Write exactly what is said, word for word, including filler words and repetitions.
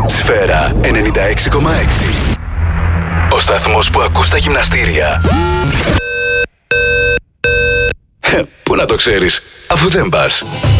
Σφαίρα ενενήντα έξι κόμμα έξι. Ο σταθμός που ακούς τα γυμναστήρια. Πού να το ξέρεις, αφού δεν πας.